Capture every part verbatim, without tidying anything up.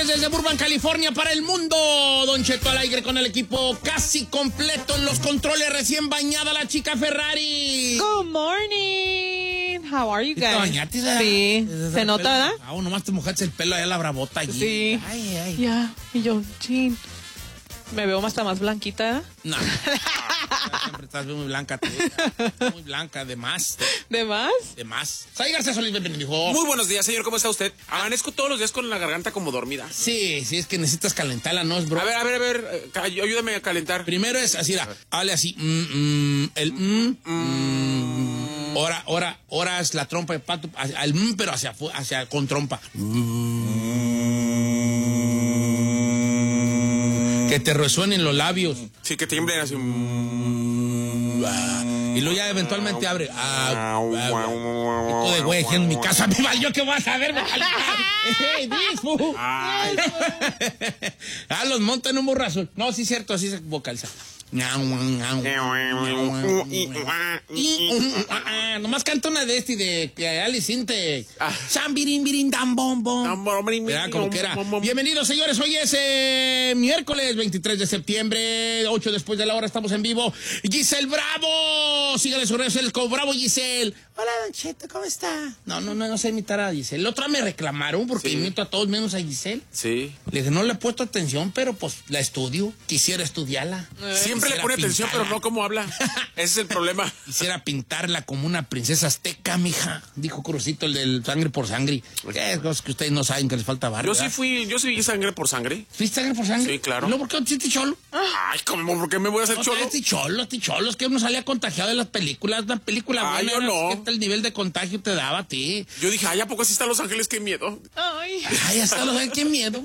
desde Burbank, California, para el mundo. Don Cheto al aire con el equipo casi completo en los controles, recién bañada la chica Ferrari. Good morning. How are you guys? Bañate, sí. ¿Se nota, verdad? Ah, nomás te mojaste el pelo allá la bravota allí. Sí. Ay, ay. Ya. Y yo, chin. Me veo hasta más blanquita, ¿verdad? No. Siempre estás muy blanca, tú. Muy blanca, de más. ¿De más? De más. Say García Solís, bienvenido. Muy buenos días, señor. ¿Cómo está usted? Amanezco todos los días con la garganta como dormida. Sí, sí, es que necesitas calentarla, ¿no? Es bro. A ver, a ver, a ver. eh, Ayúdame a calentar. Primero es así, la, hable así. Mm, mm, el mm, mm. Ahora, ahora, ahora es la trompa de pato. Hacia, el mm, pero hacia, hacia con trompa. Que te resuenen los labios. Sí, que tiemblen así. Y luego ya eventualmente abre. Ah, ah, ah. Esto de güey, en mi casa me valió que vas a ver. ¡Hey, disfu! Ah, los montan en un borrazo. No, sí es cierto, así se vocaliza. Nomás canta una de este de que Alice Inte. Sambirin birin dam bom bom. Era como que era. Bienvenidos, señores. Hoy es eh, miércoles veintitrés de septiembre, ocho después de la hora. Estamos en vivo. Giselle Bravo. Sígale sus redes sociales como Bravo Giselle. Hola, Don Cheto, ¿cómo está? No, no, no, no sé imitar a Giselle. La otra me reclamaron porque sí. Imito a todos menos a Giselle. Sí. Le dije, no le he puesto atención, pero pues la estudio. Quisiera estudiarla. Eh. Siempre le pone pintarla. Atención, pero no cómo habla. Ese es el problema. Quisiera pintarla como una princesa azteca, mija. Dijo Crucito, el del sangre por sangre. ¿Qué es cosas que ustedes no saben que les falta barrio? Yo sí fui, yo sí vi sangre por sangre. ¿Fuiste sangre por sangre? Sí, claro. ¿No? ¿Por qué no te hiciste cholo? Ay, ¿cómo? ¿Por qué me voy a hacer no, cholo? Este cholo, este cholo. Es que uno salía contagiado de las películas. Una película ay, buena. Yo no. ¿Qué tal el nivel de contagio te daba a ti? Yo dije, ay, ¿a poco así están Los Ángeles? ¡Qué miedo! Ay. Ay, hasta Los Ángeles, qué miedo.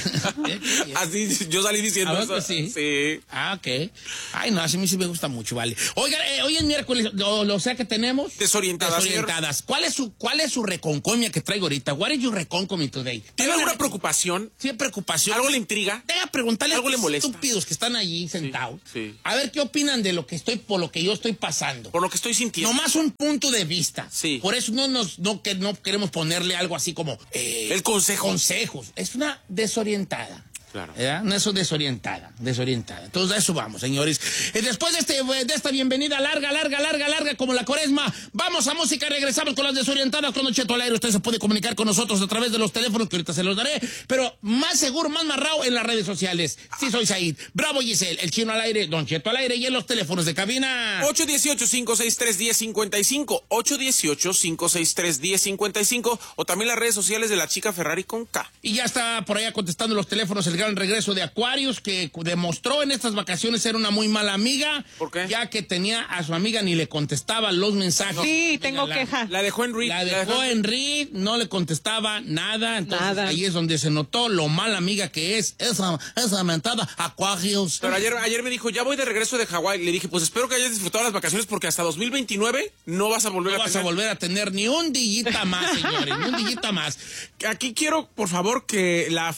Así yo salí diciendo eso. Sí. Sí. Ah, ok. Ay, no, así a mí sí me gusta mucho, vale. Oigan, eh, hoy es miércoles, lo, lo sea que tenemos. Desorientadas. Desorientadas. ¿Cuál es su, cuál es su reconcomia que traigo ahorita? What is your reconcomia today? ¿Tiene alguna preocupación? Sí, preocupación. ¿Algo le intriga? Deja preguntarle ¿Algo a le los molesta? estúpidos que están allí sentados. Sí, sí. A ver qué opinan de lo que estoy, por lo que yo estoy pasando. Por lo que estoy sintiendo. Nomás un punto de vista. Sí. Por eso no nos, no, que no queremos ponerle algo así como eh, el consejo. Consejos. Es una desorientada. Claro. ¿Verdad? No, eso desorientada, desorientada. Entonces a eso vamos, señores. Y después de, este, de esta bienvenida larga, larga, larga, larga, como la cuaresma, vamos a música, regresamos con las desorientadas con Don Cheto al aire. Usted se puede comunicar con nosotros a través de los teléfonos que ahorita se los daré, pero más seguro, más marrado en las redes sociales. Sí, soy Said. Bravo Giselle, el chino al aire, Don Cheto al aire y en los teléfonos de cabina. ocho uno ocho, cinco seis tres, uno cero cinco cinco, ocho uno ocho, cinco seis tres, uno cero cinco cinco o también las redes sociales de la chica Ferrari con K. Y ya está por allá contestando los teléfonos el gran regreso de Aquarius, que demostró en estas vacaciones ser una muy mala amiga. ¿Por qué? Ya que tenía a su amiga ni le contestaba los mensajes. Sí, tengo la, queja. La dejó en read. La dejó, la dejó en read, no le contestaba nada. Entonces nada. Ahí es donde se notó lo mala amiga que es esa, esa mentada Aquarius. Pero ayer, ayer me dijo, ya voy de regreso de Hawái. Le dije, pues espero que hayas disfrutado las vacaciones porque hasta dos mil veintinueve no vas a volver no a vas tener. a volver a tener ni un dillita más, señores, ni un dillita más. Aquí quiero, por favor, que la,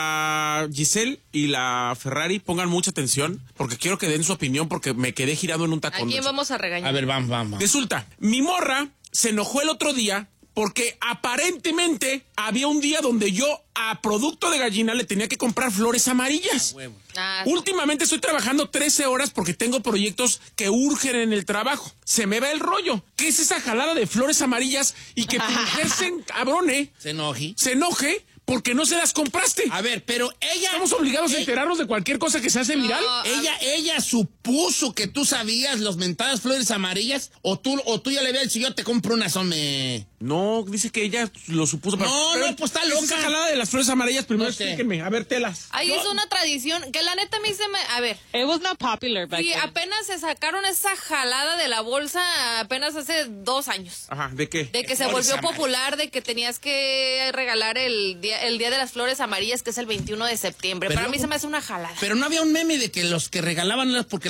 la Giselle y la Ferrari pongan mucha atención porque quiero que den su opinión porque me quedé girado en un tacón. ¿A quién vamos a regañar? A ver, vamos, vamos. Resulta, mi morra se enojó el otro día porque aparentemente había un día donde yo a producto de gallina le tenía que comprar flores amarillas. Ah, Últimamente estoy trabajando trece horas porque tengo proyectos que urgen en el trabajo. Se me va el rollo. ¿Qué es esa jalada de flores amarillas? Y que tu mujer se cabrone, Se enoje. se enoje porque no se las compraste. A ver, pero ella... Estamos obligados ella, a enterarnos de cualquier cosa que se hace viral. No, ella, ella supuso que tú sabías las mentadas flores amarillas o tú, o tú ya le habías dicho, yo te compro una, son me... No, dice que ella lo supuso. No, pero, no, pues está ¿qué es loca. esa jalada de las flores amarillas? Primero No sé. explíquenme. A ver, telas. Ahí es una tradición que la neta a mí se me... A ver, It was not popular back sí, then. apenas se sacaron esa jalada de la bolsa apenas hace dos años. Ajá, ¿de qué? De que se Flores volvió amarillas. popular, de que tenías que regalar el día, el día de las flores amarillas, que es el veintiuno de septiembre. Pero Para mí luego- se me hace una jalada. Pero no había un meme de que los que regalaban las porque las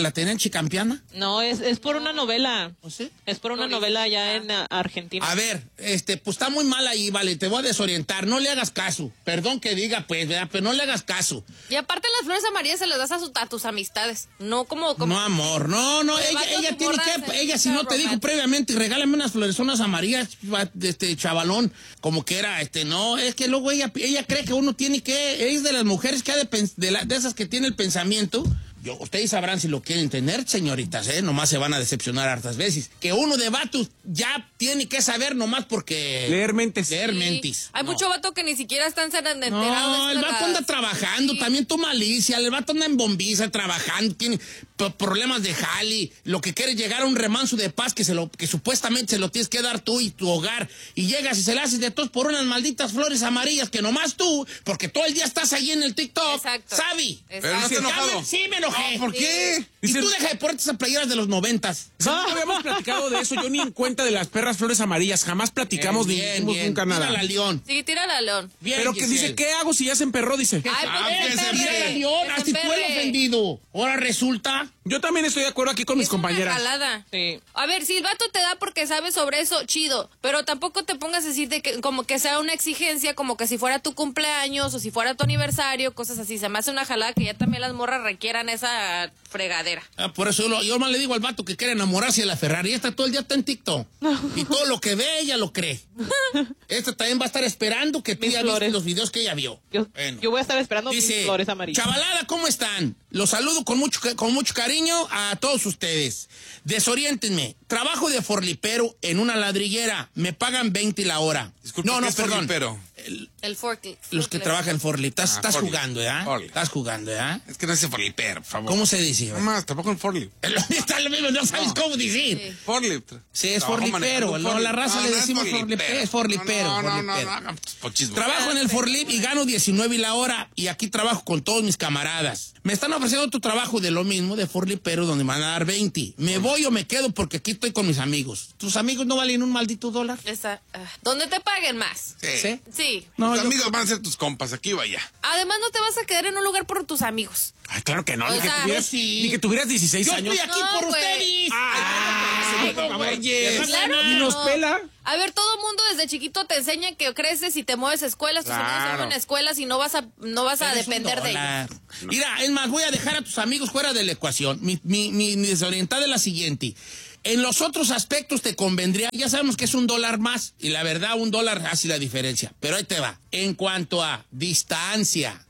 la tenían chicampiana? No, es, es por una novela. ¿O sí? Es por una novela allá en uh, Argentina. A ver, este, pues está muy mal ahí, vale, te voy a desorientar, no le hagas caso. Perdón que diga, pues, ¿verdad? Pero no le hagas caso. Y aparte las flores amarillas se las das a, su, a tus amistades, no como... como no, amor, no, no, ella, ella tiene que, ella si no te dijo previamente, regálame unas florezonas amarillas, este, chavalón, como que era, este, no, es que luego ella, ella cree que uno tiene que, es de las mujeres que ha de, de, la, de esas que tiene el pensamiento. Yo, ustedes sabrán si lo quieren tener, señoritas, ¿eh? Nomás se van a decepcionar hartas veces. Que uno de vatos ya tiene que saber nomás porque... Leer mentes. Leer sí. mentis. Hay no. mucho vato que ni siquiera están enterados. No, el vato anda trabajando, sí. También tu malicia, el vato anda en bombiza trabajando, tiene problemas de jali, lo que quiere llegar a un remanso de paz que se lo que supuestamente se lo tienes que dar tú y tu hogar, y llegas y se le haces de todos por unas malditas flores amarillas que nomás tú, porque todo el día estás ahí en el TikTok. Exacto. ¿Sabi? Pero no te enojado. Sí, me enojé. No, ¿por qué? Y Dice, tú deja de ponerte esas playeras de los noventas. No habíamos platicado de eso, yo ni en cuenta de las perras flores amarillas, jamás platicamos bien, ni bien, dijimos bien. nunca nada. Tírala, León. Sí, tírala a León. Bien, Pero que Giselle. dice, ¿qué hago si ya se emperró? Dice. Ay, Ah, pues, que que se se emperre, emperre, León, que se así tú el emperre. ofendido. Ahora resulta... Yo también estoy de acuerdo aquí con mis Es una compañeras. jalada. Sí. A ver, si el vato te da porque sabe sobre eso, chido. Pero tampoco te pongas a decir de que como que sea una exigencia, como que si fuera tu cumpleaños o si fuera tu aniversario, cosas así. Se me hace una jalada que ya también las morras requieran esa fregadera. Ah, por eso yo, lo, yo más le digo al vato que quiere enamorarse de la Ferrari. Esta todo el día está en TikTok. Y todo lo que ve, ella lo cree. Esta también va a estar esperando que tú Mis ya flores. viste los videos que ella vio. Yo, Bueno. yo voy a estar esperando mis Dice, flores amarillas. chavalada, ¿cómo están? Los saludo con mucho, con mucho cariño a todos ustedes. Desoriéntenme. Trabajo de forlipero en una ladrillera. Me pagan veinte la hora. Disculpe, no, ¿qué no, es perdón. forlipero? El- El forklift. los que trabajan en forlip. Estás, Ah, estás forklift. jugando, ¿eh? Forklift. Estás jugando, ¿eh? Es que no es forlipero, por favor. ¿Cómo se dice? No más, tampoco en forlip. Está lo mismo, no sabes No. cómo decir. Sí. Forlip. Sí, es Trabajo forlipero. manejando un No, forlip. la raza No, le no es decimos forlipero. Es forlipero. No, no, no, no, forlipero. no, no, pochismo. Trabajo en el forlip y gano diecinueve la hora, y aquí trabajo con todos mis camaradas. Me están ofreciendo otro trabajo de lo mismo, de forlipero, donde me van a dar veinte. ¿Me voy o me quedo? Porque aquí estoy con mis amigos. ¿Tus amigos no valen un maldito dólar? Esa, ah, ¿dónde te paguen más? Sí. ¿Sí? Sí. No, Tus yo- amigos van a ser tus compas, aquí vaya. Además, no te vas a quedar en un lugar por tus amigos. Ay, claro que no, O ni, que sea, tuvieras, yo sí. ni que tuvieras dieciséis Yo años. estoy aquí No, por güey. ustedes. Ay, no, güey. güeyes. Claro que Ni nos no. pela. A ver, todo el mundo desde chiquito te enseña que creces y te mueves a escuelas, tus amigos se Claro. mueven a escuelas y no vas a, no vas a Pero es un depender de ellos. dólar. Mira, es más, voy a dejar a tus amigos fuera de la ecuación. Mi, mi, mi, mi desorientada es la siguiente. En los otros aspectos te convendría, ya sabemos que es un dólar más, y la verdad un dólar hace la diferencia, pero ahí te va. En cuanto a distancia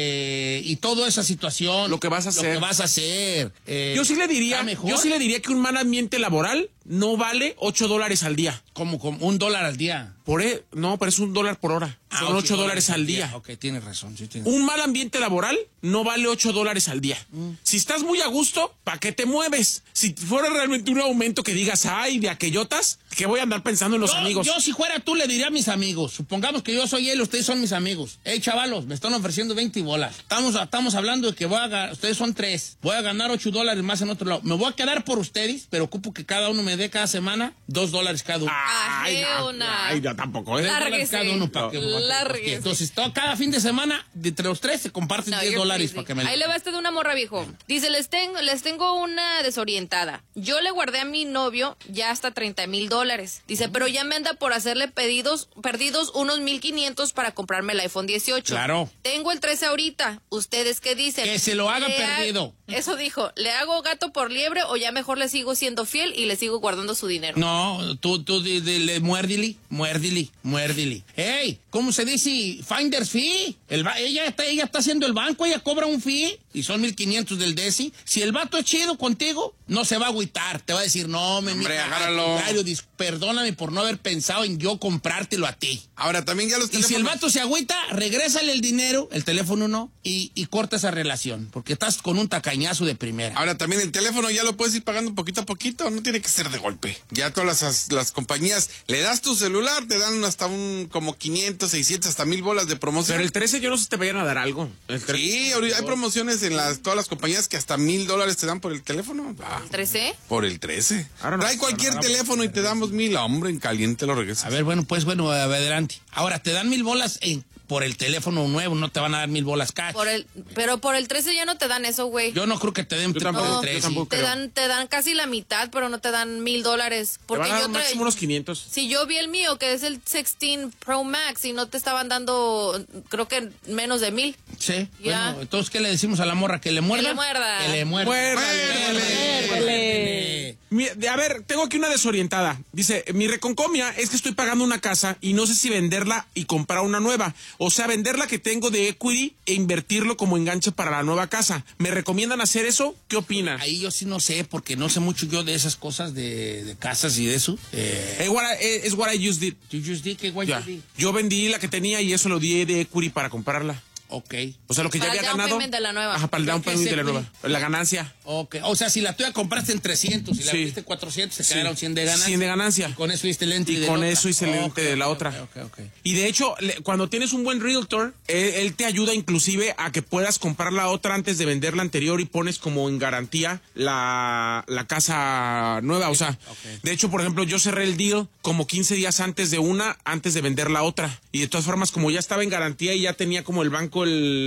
eh, y toda esa situación, Lo que vas a lo hacer. que vas a hacer, eh, Yo sí le diría, ¿está mejor? yo sí le diría que un mal ambiente laboral no vale ocho dólares al día. como, como un dólar al día. Por e- no, pero es un dólar por hora. Ah, Son ocho ocho dólares al día. Ok, tienes razón, sí tienes Un mal ambiente laboral no vale ocho dólares al día. Mm. Si estás muy a gusto, ¿para qué te mueves? Si fuera realmente un aumento que digas, ay, de aquellotas, que voy a andar pensando en los yo, amigos. Yo, si fuera tú, le diría a mis amigos. Supongamos que yo soy él, ustedes son mis amigos. Hey, chavalos, me están ofreciendo veinte bolas. Estamos, estamos hablando de que voy a ganar, ustedes son tres. Voy a ganar ocho dólares más en otro lado. Me voy a quedar por ustedes, pero ocupo que cada uno me dé cada semana dos dólares cada uno. Ay, no, Ajena. ay, no, tampoco, ¿eh? Larga. Dólares cada uno para que, Lárguese. entonces, todo, cada fin de semana, de entre los tres, se comparten No, diez you're dólares crazy. para que me... Ahí le va este de una morra, viejo. Dice, les tengo, les tengo una desorientada. Yo le guardé a mi novio ya hasta treinta mil dólares. Dice, pero ya me anda por hacerle pedidos, perdidos unos mil quinientos para comprarme el iPhone dieciocho. Claro. Tengo el trece ahorita. ¿Ustedes qué dicen? Que se lo haga Le ha- perdido. Eso dijo. ¿Le hago gato por liebre o ya mejor le sigo siendo fiel y le sigo guardando su dinero? No, tú, tú, de, de, de- muérdili, muérdili, muérdili. Hey, ¿cómo se dice? Finder's fee. El, ba- ella, está, ella está haciendo el banco, ella cobra un fee y son mil quinientos del DESI. Si el vato es chido contigo, no se va a agüitar. Te va a decir, no, me Hombre, mija, agárralo. al contrario, dis- perdóname por no haber pensado en yo comprártelo a ti. Ahora, también ya los Y teléfonos... si el vato se agüita, regrésale el dinero, el teléfono no, y, y corta esa relación, porque estás con un tacañazo de primera. Ahora, también el teléfono ya lo puedes ir pagando poquito a poquito, no tiene que ser de golpe. Ya todas las, las compañías, le das tu celular, te dan hasta un como quinientos, seiscientos, hasta mil bolas de promoción. Pero el trece yo no sé si te vayan a dar algo. El trece. Sí, ahorita hay promociones en las, todas las compañías que hasta mil dólares te dan por el teléfono. Ah, ¿El trece? por el trece. Ahora no- Trae cualquier ahora no- teléfono y te damos mil, hombre, en caliente lo regresas. A ver, bueno, pues bueno, a ver, adelante. Ahora, te dan mil bolas en por el teléfono nuevo no te van a dar mil bolas cash. Por el, pero por el trece ya no te dan eso, güey. Yo no creo que te den por no, el trece. Te dan, te dan casi la mitad, pero no te dan mil dólares. Porque te van a dar yo máximo unos quinientos. Si yo vi el mío, que es el dieciséis Pro Max, y no te estaban dando, creo que menos de mil. Sí. Ya. Bueno, entonces, ¿qué le decimos a la morra? ¿Que le muerda? Que le muerda. Que le muerda. Muérdale. Muérdale. Mi- A ver, tengo aquí una desorientada. Dice, mi reconcomia es que estoy pagando una casa y no sé si venderla y comprar una nueva. O sea, vender la que tengo de equity e invertirlo como enganche para la nueva casa. ¿Me recomiendan hacer eso? ¿Qué opinas? Ahí yo sí no sé, porque no sé mucho yo de esas cosas de, de casas y de eso. Eh, Es what I, es what I just did. you just did, ¿qué guay Ya. you did? Yo vendí la que tenía y eso lo di de equity para comprarla. Ok. O sea, lo que Para ya el había down ganado. payment de la nueva. Ajá, para el down ¿Qué payment es de la equity? nueva. La ganancia. Ok. O sea, si la tuya compraste en trescientos y la Sí. vendiste en cuatrocientos, se Sí. quedaron cien de ganancia. cien de ganancia. Y con eso hiciste el entry Y de con la eso otra. hice el Ok, entry de la ok, otra. Ok, ok. Y de hecho, le- cuando tienes un buen realtor, él, él te ayuda inclusive a que puedas comprar la otra antes de vender la anterior y pones como en garantía la, la casa nueva. O sea, Ok. de hecho, por ejemplo, yo cerré el deal como quince días antes de una, antes de vender la otra. Y de todas formas, como ya estaba en garantía y ya tenía como el banco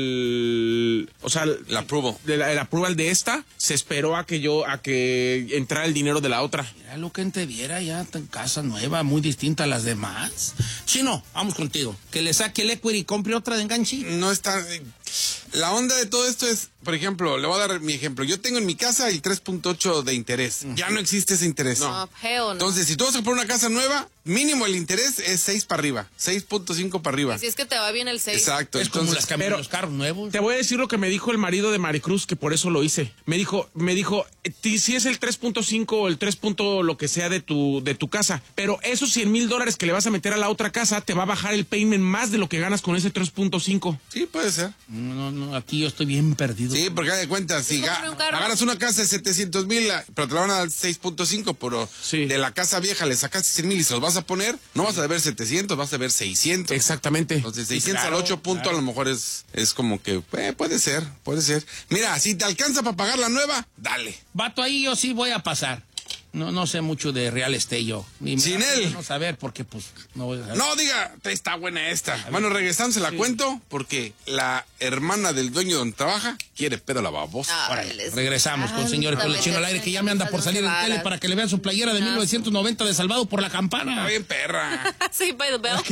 el... O sea, La approval. de la, el approval de esta, se esperó a que yo, a que entrara el dinero de la otra. Mira lo que te viera ya en casa nueva, muy distinta a las demás. Chino, vamos contigo. Que le saque el equity y compre otra de enganche. No está... La onda de todo esto es, por ejemplo, le voy a dar mi ejemplo. Yo tengo en mi casa el tres punto ocho de interés. Ya no existe ese interés. No, hell no. Entonces, si tú vas a comprar una casa nueva, mínimo el interés es seis para arriba. seis punto cinco para arriba. Si es que te va bien el seis. Exacto. Es como Entonces, las camionetas, pero- los carros nuevos. Te voy a decir lo que me dijo el marido de Maricruz, que por eso lo hice. Me dijo, me dijo, eh, ti- si es el tres punto cinco o el tres punto lo que sea de tu, de tu casa, pero esos cien mil dólares que le vas a meter a la otra casa te va a bajar el payment más de lo que ganas con ese tres punto cinco. sí, puede ser. No, no, no, aquí yo estoy bien perdido. Sí, porque haz de cuenta, si compre ga- un carro. agarras una casa de setecientos mil, pero te la van a dar seis punto cinco, pero Sí. de la casa vieja le sacaste cien mil y se los vas a poner, no vas a deber setecientos, vas a deber seiscientos. Exactamente. Entonces, seiscientos claro, al ocho punto claro. a lo mejor es, es como que, eh, puede ser, puede ser. Mira, si te alcanza para pagar la nueva, dale. Vato, ahí yo sí voy a pasar. No, no sé mucho de real estate yo. Ni me Sin da él. pena No saber porque pues no voy a saber. No, diga, está buena esta. Bueno, regresando se la cuento porque la hermana del dueño donde trabaja quiere pedo la babosa. Ah, Órale, les- regresamos con Ay, señores con el chino al aire que ya me anda por salir en tele para que le vean su playera de mil novecientos noventa de Salvado por la Campana. Está bien, perra. Sí, by the bell.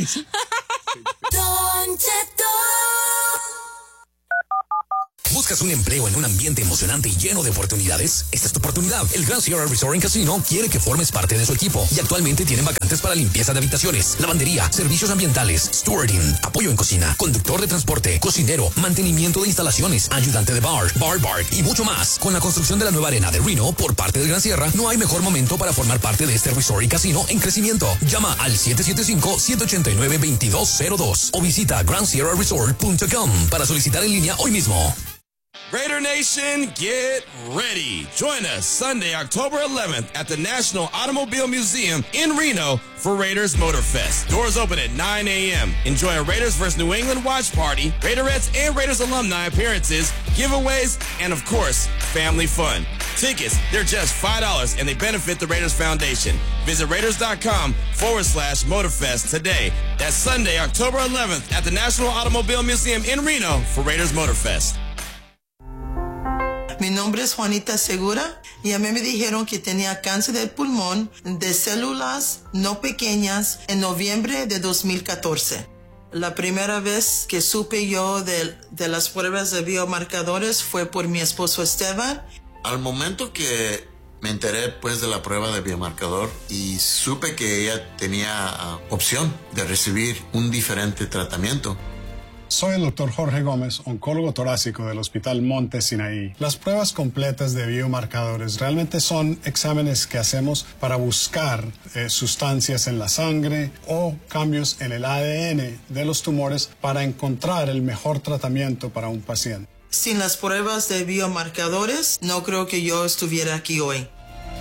Don Cheto. ¿Buscas un empleo en un ambiente emocionante y lleno de oportunidades? Esta es tu oportunidad. El Grand Sierra Resort and Casino quiere que formes parte de su equipo y actualmente tienen vacantes para limpieza de habitaciones, lavandería, servicios ambientales, stewarding, apoyo en cocina, conductor de transporte, cocinero, mantenimiento de instalaciones, ayudante de bar, bar bar y mucho más. Con la construcción de la nueva arena de Reno por parte del Gran Sierra, no hay mejor momento para formar parte de este resort y casino en crecimiento. Llama al siete siete cinco, siete ocho nueve, dos dos cero dos o visita grand sierra resort punto com para solicitar en línea hoy mismo. Raider Nation, get ready. Join us Sunday, October eleventh at the National Automobile Museum in Reno for Raiders Motor Fest. Doors open at nine a.m. Enjoy a Raiders versus New England watch party, Raiderettes and Raiders alumni appearances, giveaways, and of course, family fun. Tickets, they're just five dollars and they benefit the Raiders Foundation. Visit Raiders.com forward slash Motorfest today. That's Sunday, October eleventh at the National Automobile Museum in Reno for Raiders Motorfest. Mi nombre es Juanita Segura y a mí me dijeron que tenía cáncer del pulmón de células no pequeñas en noviembre de dos mil catorce. La primera vez que supe yo de, de las pruebas de biomarcadores fue por mi esposo Esteban. Al momento que me enteré pues de la prueba de biomarcador y supe que ella tenía uh, opción de recibir un diferente tratamiento. Soy el doctor Jorge Gómez, oncólogo torácico del Hospital Monte Sinaí. Las pruebas completas de biomarcadores realmente son exámenes que hacemos para buscar eh, sustancias en la sangre o cambios en el A D N de los tumores para encontrar el mejor tratamiento para un paciente. Sin las pruebas de biomarcadores, no creo que yo estuviera aquí hoy.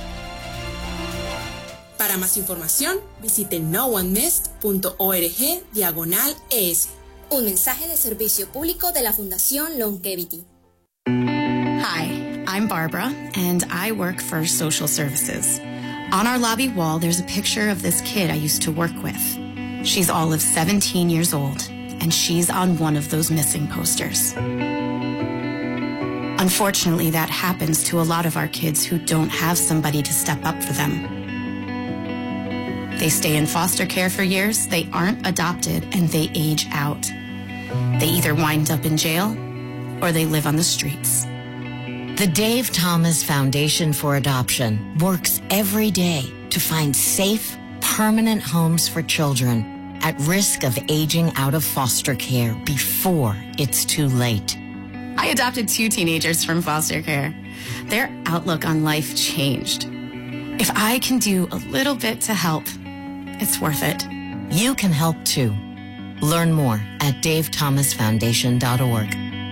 Para más información, visite no one missed punto org diagonal es. Un mensaje de servicio público de la Fundación Longevity. Hi, I'm Barbara, and I work for social services. On our lobby wall, there's a picture of this kid I used to work with. She's all of seventeen years old, and she's on one of those missing posters. Unfortunately, that happens to a lot of our kids who don't have somebody to step up for them. They stay in foster care for years, they aren't adopted, and they age out. They either wind up in jail or they live on the streets. The Dave Thomas Foundation for Adoption works every day to find safe, permanent homes for children at risk of aging out of foster care before it's too late. I adopted two teenagers from foster care. Their outlook on life changed. If I can do a little bit to help, it's worth it. You can help too. Learn more at dave thomas foundation dot org.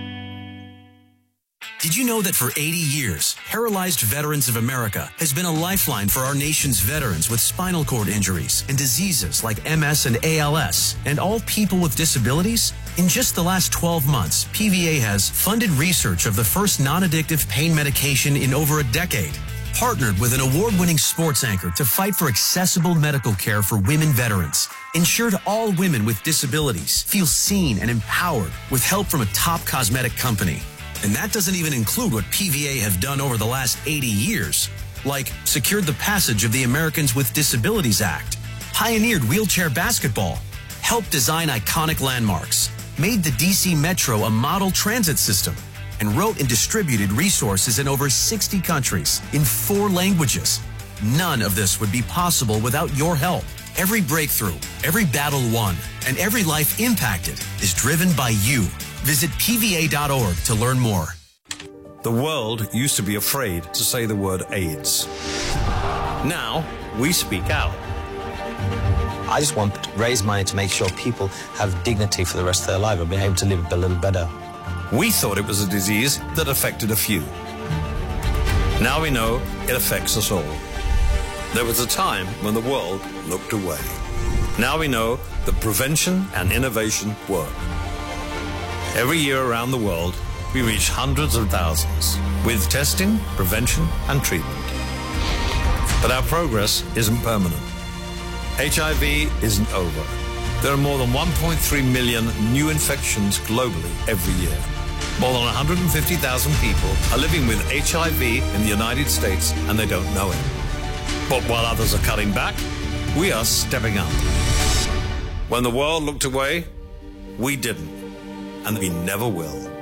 Did you know that for eighty years, Paralyzed Veterans of America has been a lifeline for our nation's veterans with spinal cord injuries and diseases like M S and A L S, and all people with disabilities? In just the last twelve months, P V A has funded research of the first non-addictive pain medication in over a decade, partnered with an award-winning sports anchor to fight for accessible medical care for women veterans, ensured all women with disabilities feel seen and empowered with help from a top cosmetic company. And that doesn't even include what P V A have done over the last eighty years, like secured the passage of the Americans with Disabilities Act, pioneered wheelchair basketball, helped design iconic landmarks, made the D C Metro a model transit system, and wrote and distributed resources in over sixty countries in four languages. None of this would be possible without your help. Every breakthrough, every battle won, and every life impacted is driven by you. Visit P V A dot org to learn more. The world used to be afraid to say the word AIDS. Now, we speak out. I just want to raise money to make sure people have dignity for the rest of their life and be able to live a little better. We thought it was a disease that affected a few. Now we know it affects us all. There was a time when the world looked away. Now we know that prevention and innovation work. Every year around the world, we reach hundreds of thousands with testing, prevention, and treatment. But our progress isn't permanent. H I V isn't over. There are more than one point three million new infections globally every year. More than one hundred fifty thousand people are living with H I V in the United States and they don't know it. But while others are cutting back, we are stepping up. When the world looked away, we didn't, and we never will.